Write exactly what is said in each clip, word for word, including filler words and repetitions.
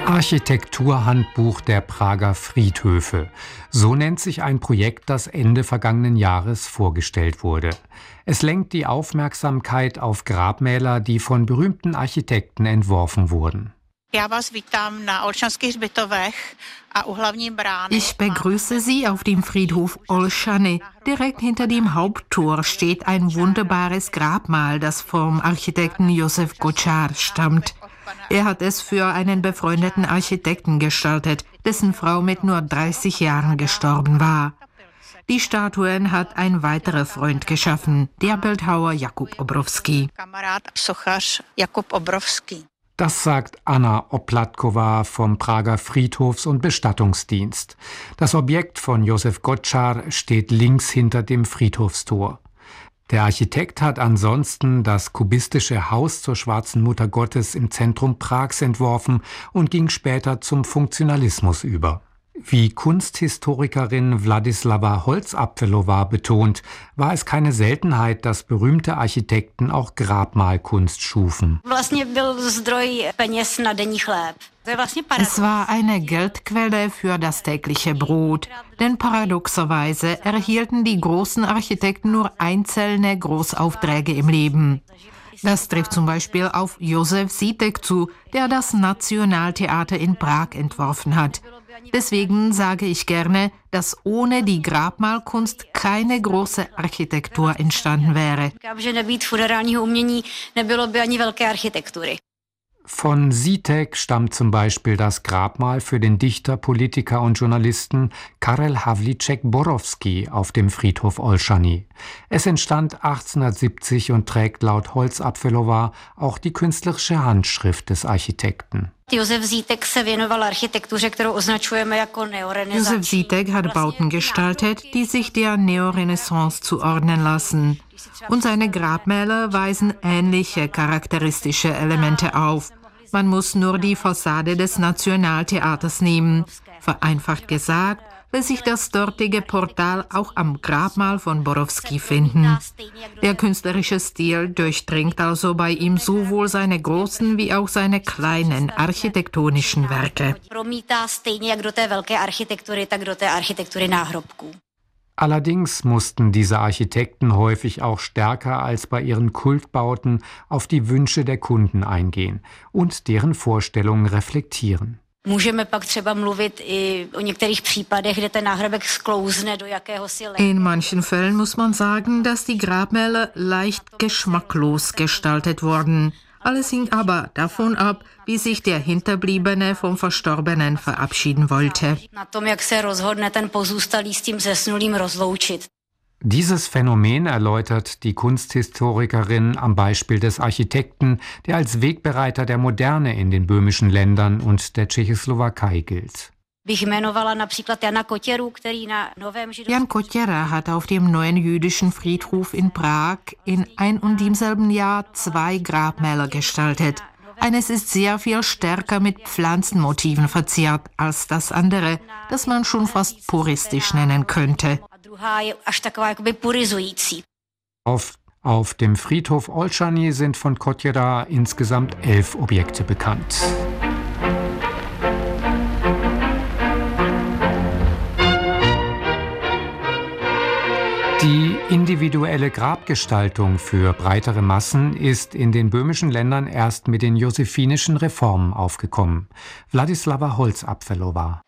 Architekturhandbuch der Prager Friedhöfe. So nennt sich ein Projekt, das Ende vergangenen Jahres vorgestellt wurde. Es lenkt die Aufmerksamkeit auf Grabmäler, die von berühmten Architekten entworfen wurden. Ich begrüße Sie auf dem Friedhof Olszany. Direkt hinter dem Haupttor steht ein wunderbares Grabmal, das vom Architekten Josef Gočár stammt. Er hat es für einen befreundeten Architekten gestaltet, dessen Frau mit nur dreißig Jahren gestorben war. Die Statuen hat ein weiterer Freund geschaffen, der Bildhauer Jakub Obrovský. Das sagt Anna Oplatková vom Prager Friedhofs- und Bestattungsdienst. Das Objekt von Josef Gočár steht links hinter dem Friedhofstor. Der Architekt hat ansonsten das kubistische Haus zur Schwarzen Mutter Gottes im Zentrum Prags entworfen und ging später zum Funktionalismus über. Wie Kunsthistorikerin Władysława Holzapfelová betont, war es keine Seltenheit, dass berühmte Architekten auch Grabmalkunst schufen. Es war eine Geldquelle für das tägliche Brot, denn paradoxerweise erhielten die großen Architekten nur einzelne Großaufträge im Leben. Das trifft zum Beispiel auf Josef Žítek zu, der das Nationaltheater in Prag entworfen hat. Deswegen sage ich gerne, dass ohne die Grabmalkunst keine große Architektur entstanden wäre. Von Žítek stammt zum Beispiel das Grabmal für den Dichter, Politiker und Journalisten Karel Havlíček-Borovský auf dem Friedhof Olszany. Es entstand achtzehnhundertsiebzig und trägt laut Holzapfelová auch die künstlerische Handschrift des Architekten. Josef Žítek hat Bauten gestaltet, die sich der Neorenaissance zuordnen lassen. Und seine Grabmäler weisen ähnliche charakteristische Elemente auf. Man muss nur die Fassade des Nationaltheaters nehmen. Vereinfacht gesagt, lässt sich das dortige Portal auch am Grabmal von Borovský finden. Der künstlerische Stil durchdringt also bei ihm sowohl seine großen wie auch seine kleinen architektonischen Werke. Allerdings mussten diese Architekten häufig auch stärker als bei ihren Kultbauten auf die Wünsche der Kunden eingehen und deren Vorstellungen reflektieren. In manchen Fällen muss man sagen, dass die Grabmäler leicht geschmacklos gestaltet wurden. Alles hing aber davon ab, wie sich der Hinterbliebene vom Verstorbenen verabschieden wollte. Dieses Phänomen erläutert die Kunsthistorikerin am Beispiel des Architekten, der als Wegbereiter der Moderne in den böhmischen Ländern und der Tschechoslowakei gilt. Jan Kotěra hat auf dem neuen jüdischen Friedhof in Prag in ein und demselben Jahr zwei Grabmäler gestaltet. Eines ist sehr viel stärker mit Pflanzenmotiven verziert als das andere, das man schon fast puristisch nennen könnte. Auf, auf dem Friedhof Olszany sind von Kotěra insgesamt elf Objekte bekannt. Die individuelle Grabgestaltung für breitere Massen ist in den böhmischen Ländern erst mit den josephinischen Reformen aufgekommen. Władysława Holzapfelová.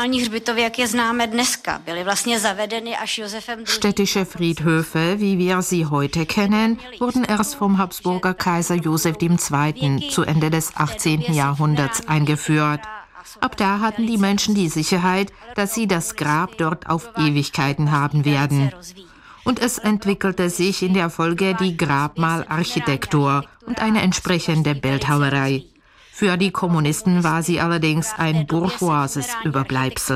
Städtische Friedhöfe, wie wir sie heute kennen, wurden erst vom Habsburger Kaiser Josef der Zweite. zu Ende des achtzehnten. Jahrhunderts eingeführt. Ab da hatten die Menschen die Sicherheit, dass sie das Grab dort auf Ewigkeiten haben werden. Und es entwickelte sich in der Folge die Grabmalarchitektur und eine entsprechende Bildhauerei. Für die Kommunisten war sie allerdings ein bourgeoises Überbleibsel.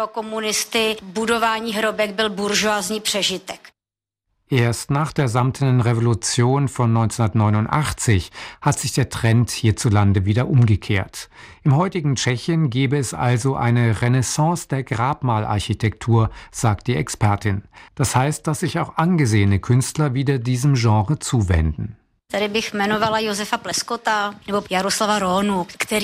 Erst nach der Samtenen Revolution von neunzehnhundertneunundachtzig hat sich der Trend hierzulande wieder umgekehrt. Im heutigen Tschechien gäbe es also eine Renaissance der Grabmalarchitektur, sagt die Expertin. Das heißt, dass sich auch angesehene Künstler wieder diesem Genre zuwenden. Tady bych jmenovala Josefa Pleskota nebo Jaroslava Rónu, který